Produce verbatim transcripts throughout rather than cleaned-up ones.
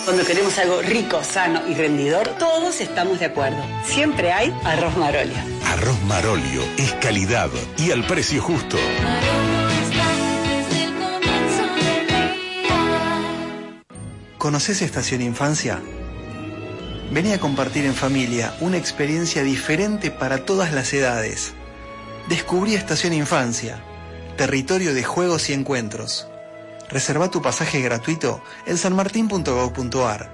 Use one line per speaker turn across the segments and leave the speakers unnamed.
Cuando queremos algo rico, sano y rendidor, todos estamos de acuerdo. Siempre hay arroz Marolio.
Arroz Marolio es calidad y al precio justo.
¿Conoces Estación Infancia? Vení a compartir en familia una experiencia diferente para todas las edades. Descubrí Estación Infancia, territorio de juegos y encuentros. Reserva tu pasaje gratuito en sanmartin punto gov punto ar.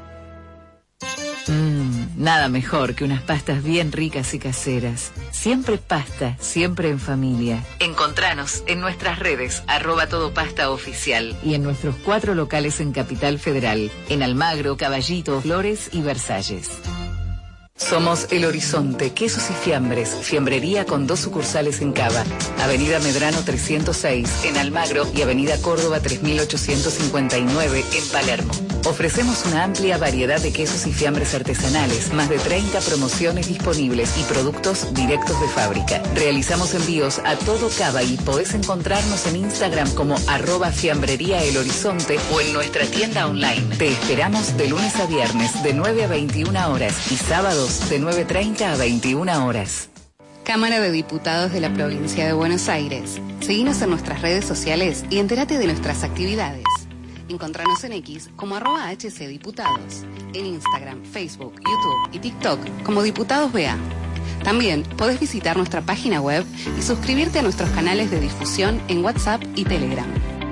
Mmm, nada mejor que unas pastas bien ricas y caseras. Siempre pasta, siempre en familia. Encontranos en nuestras redes, arroba todo pasta oficial, y en nuestros cuatro locales en Capital Federal, en Almagro, Caballito, Flores y Versalles. Somos El Horizonte, quesos y fiambres, fiambrería con dos sucursales en Cava, Avenida Medrano trescientos seis en Almagro y Avenida Córdoba tres mil ochocientos cincuenta y nueve en Palermo. Ofrecemos una amplia variedad de quesos y fiambres artesanales, más de treinta promociones disponibles y productos directos de fábrica. Realizamos envíos a todo Cava y podés encontrarnos en Instagram como arroba fiambrería El Horizonte o en nuestra tienda online. Te esperamos de lunes a viernes de nueve a veintiuna horas y sábados de nueve treinta a veintiuna horas.
Cámara de Diputados de la Provincia de Buenos Aires. Seguinos en nuestras redes sociales y entérate de nuestras actividades. Encontranos en X como arroba hcdiputados, en Instagram, Facebook, YouTube y TikTok como Diputados B A. También podés visitar nuestra página web y suscribirte a nuestros canales de difusión en WhatsApp y Telegram.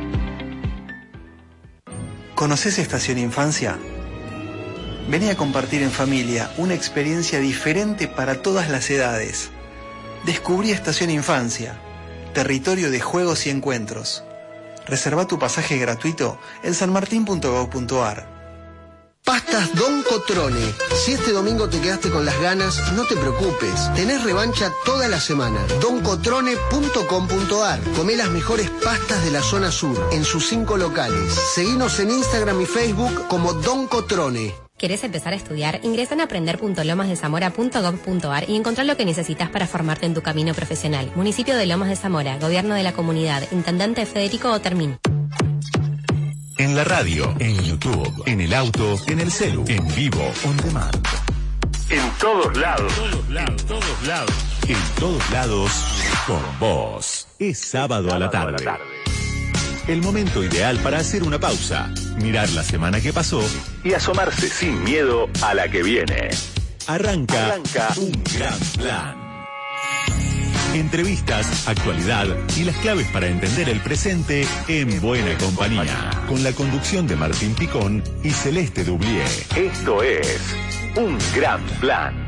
¿Conoces Estación Infancia? Vení a compartir en familia una experiencia diferente para todas las edades. Descubrí Estación Infancia, territorio de juegos y encuentros. Reserva tu pasaje gratuito en sanmartin punto gov punto ar.
Pastas Don Cotrone. Si este domingo te quedaste con las ganas, no te preocupes. Tenés revancha toda la semana. don cotrone punto com punto ar. Comé las mejores pastas de la zona sur, en sus cinco locales. Seguinos en Instagram y Facebook como Don Cotrone.
¿Querés empezar a estudiar? Ingresa en aprender punto lomas de zamora punto gov punto ar y encontrá lo que necesitas para formarte en tu camino profesional. Municipio de Lomas de Zamora, Gobierno de la Comunidad, Intendente Federico Otermín.
En la radio, en YouTube, en el auto, en el celu, en vivo, on demand. En todos lados. En todos lados. En todos lados. En todos lados, con vos. Es sábado a la tarde. El momento ideal para hacer una pausa, mirar la semana que pasó y asomarse sin miedo a la que viene. Arranca, Arranca un gran plan. Entrevistas, actualidad y las claves para entender el presente en buena compañía. Con la conducción de Martín Picón y Celeste Dublier. Esto es Un Gran Plan.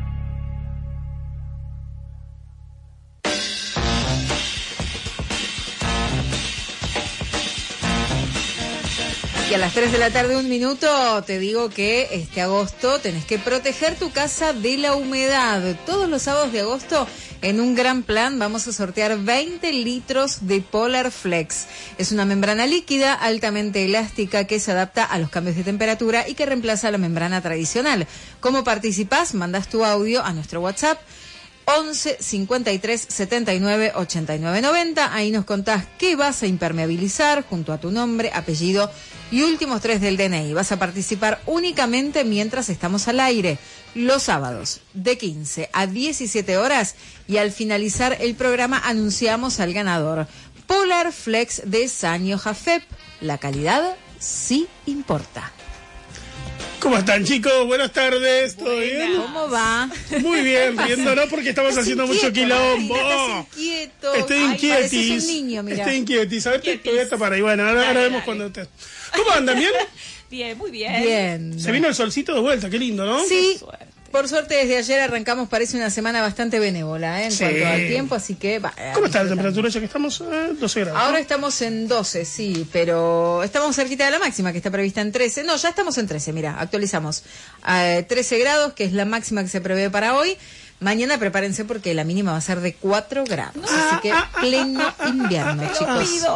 Y a las tres de la tarde, un minuto, te digo que este agosto tenés que proteger tu casa de la humedad. Todos los sábados de agosto, en Un Gran Plan, vamos a sortear veinte litros de Polar Flex. Es una membrana líquida altamente elástica que se adapta a los cambios de temperatura y que reemplaza la membrana tradicional. ¿Cómo participás? Mandas tu audio a nuestro WhatsApp once cincuenta y tres setenta y nueve ochenta y nueve noventa. Ahí nos contás qué vas a impermeabilizar junto a tu nombre, apellido y últimos tres del D N I. Vas a participar únicamente mientras estamos al aire, los sábados de quince a diecisiete horas, y al finalizar el programa anunciamos al ganador. Polar Flex de Sanyo Jafep. La calidad sí importa.
¿Cómo están, chicos? Buenas tardes. ¿Todo
Buena.
bien?
¿Cómo va?
Muy bien, riéndonos porque estamos
Estás
haciendo
inquieto,
mucho quilombo.
Martín, estás inquieto.
Estoy
Ay,
inquietis.
pareces un niño, mirá.
Estoy inquietis. A ver, te voy a tapar ahí. Bueno, ahora,
Dale,
ahora vemos
dale.
cuando te... ¿Cómo andan? ¿Bien?
Bien, muy bien.
Bien.
Se vino el solcito de vuelta, qué lindo, ¿no?
Sí,
suerte.
por suerte desde ayer arrancamos, parece una semana bastante benévola, ¿eh? En
Sí.
cuanto al tiempo, así que... Va,
¿Cómo está la
disfrutando.
temperatura ya que estamos? Eh, doce grados.
Ahora
¿no?
estamos en doce, sí, pero estamos cerquita de la máxima, que está prevista en trece. No, ya estamos en trece, mira, actualizamos. Eh, trece grados, que es la máxima que se prevé para hoy. Mañana prepárense porque la mínima va a ser de cuatro grados. Así que pleno invierno, chicos.
Pido.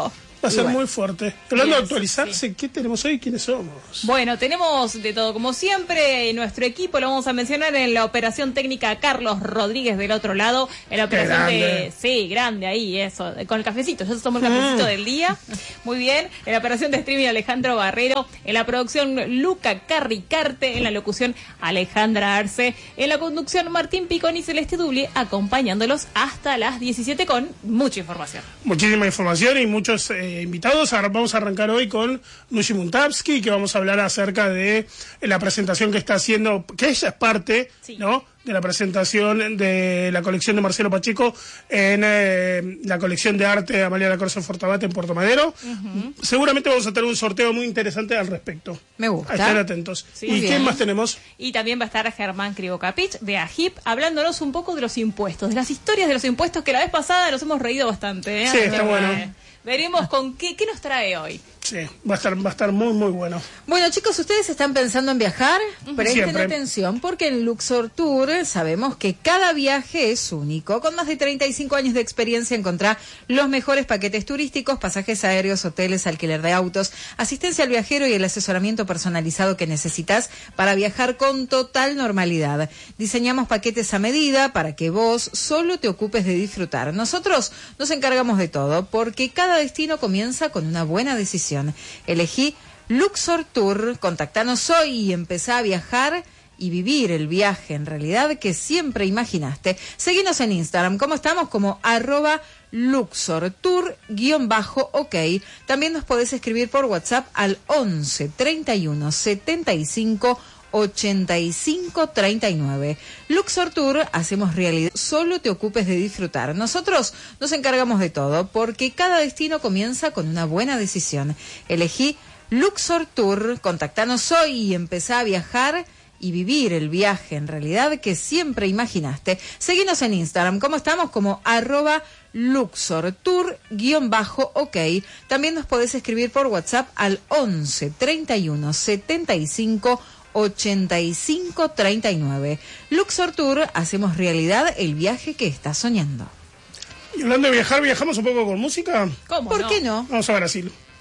Va a ser
bueno.
muy fuerte. Hablando de
Bien,
actualizarse,
sí.
¿qué tenemos hoy? ¿Quiénes somos?
Bueno, tenemos de todo, como siempre, nuestro equipo lo vamos a mencionar en la operación técnica Carlos Rodríguez del otro lado, en la operación
grande.
de... Sí, grande ahí, eso, con el cafecito, yo tomo el cafecito mm. del día, muy bien, en la operación de streaming Alejandro Barrero, en la producción Luca Carricarte, en la locución Alejandra Arce, en la conducción Martín Picón y Celeste Dubli, acompañándolos hasta las diecisiete con mucha información.
Muchísima información y muchos eh, invitados. Ahora vamos a arrancar hoy con Nushi Muntavsky, que vamos a hablar acerca de la presentación que está haciendo, que ella es parte, sí. ¿no?, de la presentación de la colección de Marcelo Pacheco en eh, la colección de arte Amalia Lacorce Fortabate en Puerto Madero. Uh-huh. Seguramente vamos a tener un sorteo muy interesante al respecto.
Me gusta.
Estén atentos.
Sí,
¿Y quién más tenemos?
Y también va a estar Germán Cribocapich de A G I P hablándonos un poco de los impuestos, de las historias de los impuestos, que la vez pasada nos hemos reído bastante. ¿eh?
Sí, está bueno.
Eh, veremos con qué, qué nos trae hoy.
Sí, va a estar, va a estar muy, muy bueno.
Bueno, chicos, ¿ustedes están pensando en viajar? Presten
Siempre.
atención, porque en Luxor Tour sabemos que cada viaje es único. Con más de treinta y cinco años de experiencia, encontrá los mejores paquetes turísticos, pasajes aéreos, hoteles, alquiler de autos, asistencia al viajero y el asesoramiento personalizado que necesitas para viajar con total normalidad. Diseñamos paquetes a medida para que vos solo te ocupes de disfrutar. Nosotros nos encargamos de todo, porque cada destino comienza con una buena decisión. Elegí Luxor Tour, contactanos hoy y empezá a viajar y vivir el viaje en realidad que siempre imaginaste. Seguinos en Instagram, ¿cómo estamos? Como arroba Luxor Tour guión bajo ok. También nos podés escribir por WhatsApp al once treinta y uno setenta y cinco ochenta y cinco treinta y nueve. Luxor Tour, hacemos realidad. Solo te ocupes de disfrutar. Nosotros nos encargamos de todo, porque cada destino comienza con una buena decisión. Elegí Luxor Tour, contactanos hoy y empezá a viajar y vivir el viaje en realidad que siempre imaginaste. Seguinos en Instagram, ¿cómo estamos? Como arroba Luxor Tour guión bajo ok. También nos podés escribir por WhatsApp al once treinta y uno setenta y cinco ochenta y cinco treinta y nueve. Luxor Tour, hacemos realidad el viaje que estás soñando.
Y hablando de viajar, ¿viajamos un poco con música?
¿Cómo
¿Por
no?
qué no?
Vamos a Brasil.